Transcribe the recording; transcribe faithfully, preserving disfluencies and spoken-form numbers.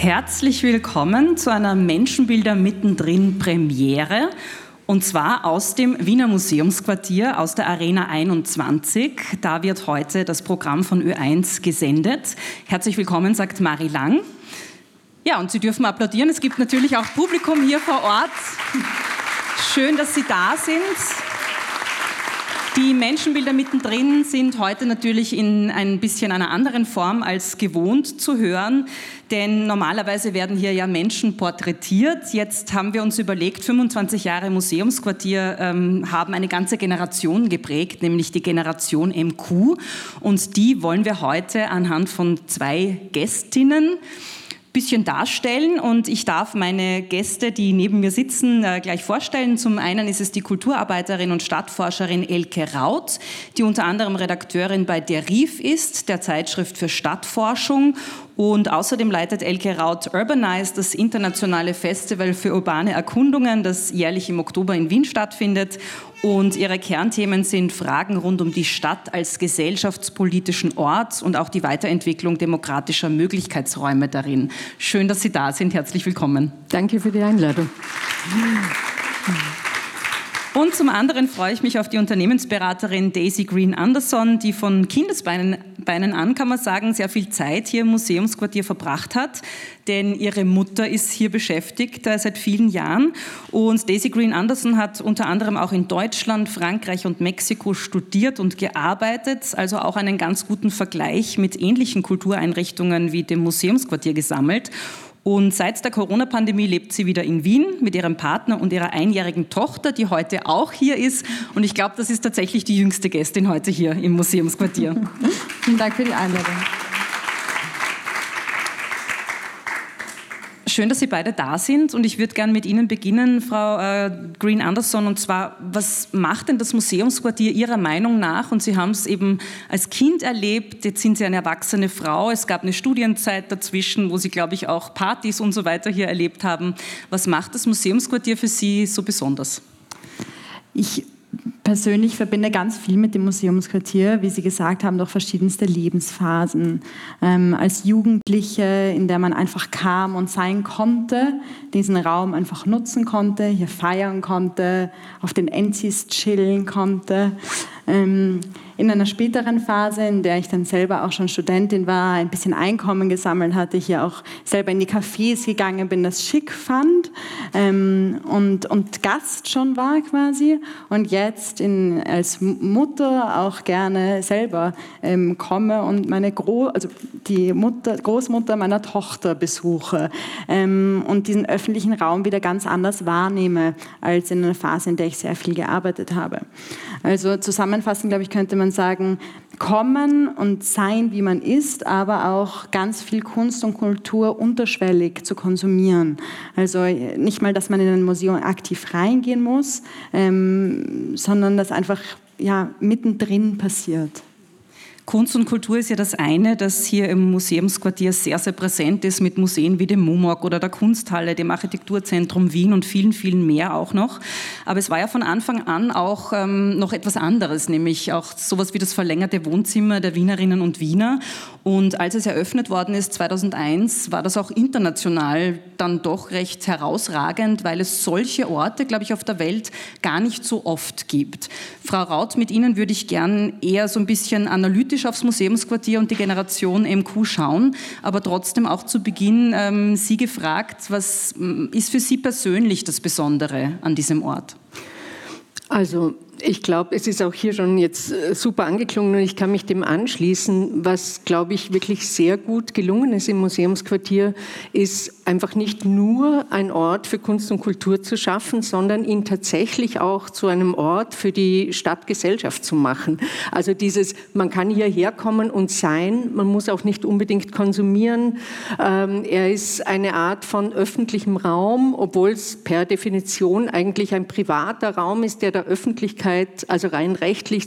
Herzlich willkommen zu einer Menschenbilder mittendrin Premiere. Und zwar aus dem Wiener Museumsquartier, aus der Arena einundzwanzig. Da wird heute das Programm von Ö eins gesendet. Herzlich willkommen, sagt Mari Lang. Ja, und Sie dürfen applaudieren. Es gibt natürlich auch Publikum hier vor Ort. Schön, dass Sie da sind. Die Menschenbilder mittendrin sind heute natürlich in ein bisschen einer anderen Form als gewohnt zu hören, denn normalerweise werden hier ja Menschen porträtiert. Jetzt haben wir uns überlegt, fünfundzwanzig Jahre Museumsquartier ähm, haben eine ganze Generation geprägt, nämlich die Generation M Q, und die wollen wir heute anhand von zwei Gästinnen bisschen darstellen, und ich darf meine Gäste, die neben mir sitzen, gleich vorstellen. Zum einen ist es die Kulturarbeiterin und Stadtforscherin Elke Raut, die unter anderem Redakteurin bei Der Rief ist, der Zeitschrift für Stadtforschung, und außerdem leitet Elke Raut Urbanize, das internationale Festival für urbane Erkundungen, das jährlich im Oktober in Wien stattfindet. Und ihre Kernthemen sind Fragen rund um die Stadt als gesellschaftspolitischen Ort und auch die Weiterentwicklung demokratischer Möglichkeitsräume darin. Schön, dass Sie da sind. Herzlich willkommen. Danke für die Einladung. Und zum anderen freue ich mich auf die Unternehmensberaterin Daisy Green Anderson, die von Kindesbeinen Beinen an, kann man sagen, sehr viel Zeit hier im Museumsquartier verbracht hat, denn ihre Mutter ist hier beschäftigt äh, seit vielen Jahren. Und Daisy Green Anderson hat unter anderem auch in Deutschland, Frankreich und Mexiko studiert und gearbeitet, also auch einen ganz guten Vergleich mit ähnlichen Kultureinrichtungen wie dem Museumsquartier gesammelt. Und seit der Corona-Pandemie lebt sie wieder in Wien mit ihrem Partner und ihrer einjährigen Tochter, die heute auch hier ist. Und ich glaube, das ist tatsächlich die jüngste Gästin heute hier im Museumsquartier. Vielen Dank für die Einladung. Schön, dass Sie beide da sind, und ich würde gerne mit Ihnen beginnen, Frau äh, Green Anderson, und zwar, was macht denn das Museumsquartier Ihrer Meinung nach? Und Sie haben es eben als Kind erlebt, jetzt sind Sie eine erwachsene Frau, es gab eine Studienzeit dazwischen, wo Sie, glaube ich, auch Partys und so weiter hier erlebt haben. Was macht das Museumsquartier für Sie so besonders? Ich persönlich verbinde ganz viel mit dem Museumsquartier, wie Sie gesagt haben, durch verschiedenste Lebensphasen. Ähm, als Jugendliche, in der man einfach kam und sein konnte, diesen Raum einfach nutzen konnte, hier feiern konnte, auf den Enzis chillen konnte. Ähm, in einer späteren Phase, in der ich dann selber auch schon Studentin war, ein bisschen Einkommen gesammelt hatte, hier auch selber in die Cafés gegangen bin, das schick fand ähm, und, und Gast schon war quasi, und jetzt in, als Mutter auch gerne selber ähm, komme und meine Gro- also die Mutter, Großmutter meiner Tochter besuche ähm, und diesen öffentlichen Raum wieder ganz anders wahrnehme als in einer Phase, in der ich sehr viel gearbeitet habe. Also zusammenfassend, glaube ich, könnte man sagen, kommen und sein, wie man ist, aber auch ganz viel Kunst und Kultur unterschwellig zu konsumieren. Also nicht mal, dass man in ein Museum aktiv reingehen muss, ähm, sondern dass einfach ja, mittendrin passiert. Kunst und Kultur ist ja das eine, das hier im Museumsquartier sehr, sehr präsent ist, mit Museen wie dem MUMOG oder der Kunsthalle, dem Architekturzentrum Wien und vielen, vielen mehr auch noch. Aber es war ja von Anfang an auch ähm, noch etwas anderes, nämlich auch sowas wie das verlängerte Wohnzimmer der Wienerinnen und Wiener. Und als es eröffnet worden ist, zweitausendeins, war das auch international dann doch recht herausragend, weil es solche Orte, glaube ich, auf der Welt gar nicht so oft gibt. Frau Raut, mit Ihnen würde ich gern eher so ein bisschen analytisch aufs Museumsquartier und die Generation M Q schauen, aber trotzdem auch zu Beginn ähm, Sie gefragt, was ist für Sie persönlich das Besondere an diesem Ort? Also ich glaube, es ist auch hier schon jetzt super angeklungen und ich kann mich dem anschließen. Was, glaube ich, wirklich sehr gut gelungen ist im Museumsquartier, ist einfach nicht nur ein Ort für Kunst und Kultur zu schaffen, sondern ihn tatsächlich auch zu einem Ort für die Stadtgesellschaft zu machen. Also dieses, man kann hierher kommen und sein, man muss auch nicht unbedingt konsumieren. Ähm, er ist eine Art von öffentlichem Raum, obwohl es per Definition eigentlich ein privater Raum ist, der der Öffentlichkeit, also rein rechtlich,